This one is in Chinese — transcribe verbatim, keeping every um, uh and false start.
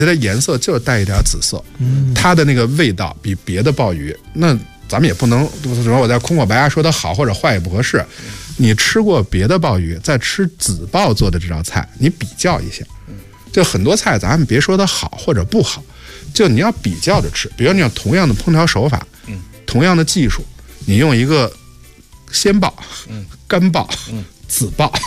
它的颜色就带一点紫色，嗯，它的那个味道比别的鲍鱼，那咱们也不能说我在空口白牙说它好或者坏也不合适。你吃过别的鲍鱼，再吃紫鲍做的这道菜，你比较一下，就很多菜咱们别说它好或者不好，就你要比较着吃。比如你要同样的烹调手法，同样的技术，你用一个鲜鲍、干鲍、紫鲍。